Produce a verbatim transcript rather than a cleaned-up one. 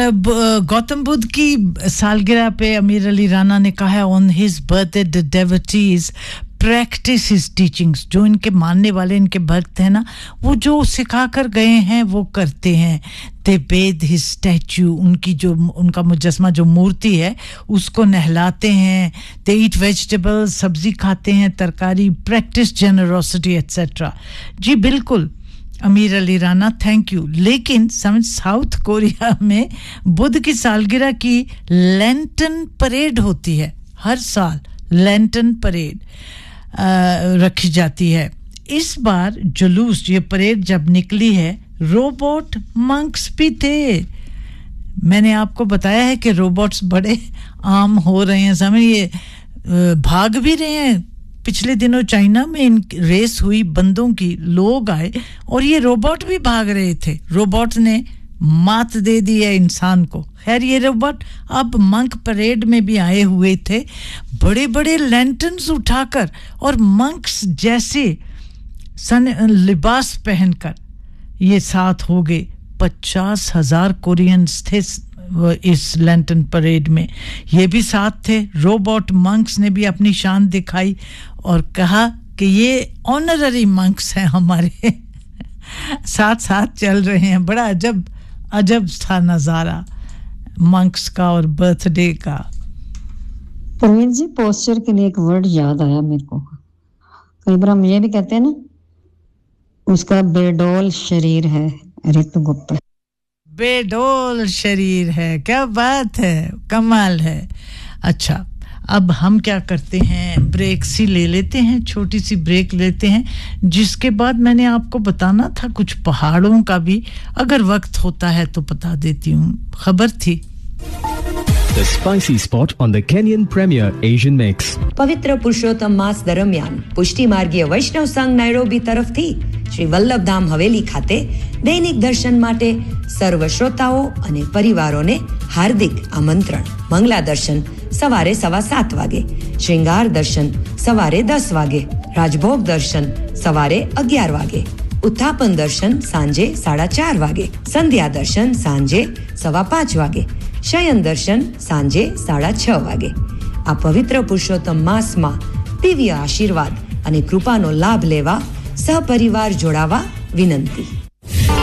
गौतम बुद्ध की सालगिरह पे अमीर अली राना ने कहा है on his birthday the devotees practice his teachings. जो इनके मानने वाले, इनके भक्त हैं ना, वो जो सिखा कर गए हैं वो करते हैं. दे बेद हिज स्टैच्यू, उनकी जो उनका मुजस्मा, जो मूर्ति है, उसको नहलाते हैं. दे ईट वेजिटेबल्स, सब्जी खाते हैं, तरकारी. Practice generosity etcetera. जी बिल्कुल अमीर अली राना, थैंक यू. लेकिन समझ, साउथ कोरिया में बुद्ध की सालगिरह की लैंटर्न परेड होती है हर साल. लैंटर्न परेड रखी जाती है. इस बार जुलूस, ये परेड जब निकली है, रोबोट मंक्स भी थे. मैंने आपको बताया है कि रोबोट्स बड़े आम हो रहे हैं. समझ, ये भाग भी रहे हैं. पिछले दिनों चाइना में इन रेस हुई बंदों की, लोग आए और ये रोबोट भी भाग रहे थे. रोबोट ने मात दे दी है इंसान को. खैर, ये रोबोट अब मंक परेड में भी आए हुए थे, बड़े बड़े लैंटर्न्स उठाकर और मंक्स जैसे सन लिबास पहनकर ये साथ हो गए. पचास हजार कोरियंस थे इस लैंटर्न परेड में. ये भी साथ थे. रोबोट मंक्स ने भी अपनी शान दिखाई और कहा कि ये ऑनररी मंक्स हैं हमारे. साथ साथ चल रहे हैं. बड़ा अजब अजब था नज़ारा मंक्स का और बर्थडे का. प्रवीण जी, पोस्चर के लिए एक वर्ड याद आया मेरे को. कई बार हम ये भी कहते हैं ना, उसका बेडोल शरीर है. ऋतु गुप्ता. बेडोल शरीर है, क्या बात है, कमाल है. अच्छा, अब हम क्या करते हैं, ब्रेक सी ले लेते हैं, छोटी सी ब्रेक लेते हैं, जिसके बाद मैंने आपको बताना था कुछ पहाड़ों का भी. अगर वक्त होता है तो बता देती हूँ, खबर थी. The spicy spot on the Kenyan Premier Asian Mix. પવિત્ર પુરુષોત્તમ માસ દરમિયાન પુષ્ટિ માર્ગીય વૈષ્ણવ સંઘ નાયરોબી તરફથી શ્રી વલ્લભધામ હવેલી ખાતે દૈનિક દર્શન માટે સર્વ શ્રોતાઓ અને પરિવારોને હાર્દિક આમંત્રણ. મંગલા દર્શન સવારે સવા સાત વાગે, શ્રૃંગાર દર્શન સવારે દસ વાગે, રાજભોગ દર્શન સવારે અગિયાર વાગે, ઉત્થાપન દર્શન સાંજે સાડા ચાર વાગે, સંધ્યા દર્શન સાંજે સવા પાંચ વાગે, શયન દર્શન સાંજે સાડા છ વાગે. આ પવિત્ર પુરુષોત્તમ માસમાં દિવ્ય આશીર્વાદ અને કૃપાનો લાભ લેવા સહપરિવાર જોડાવા વિનંતી.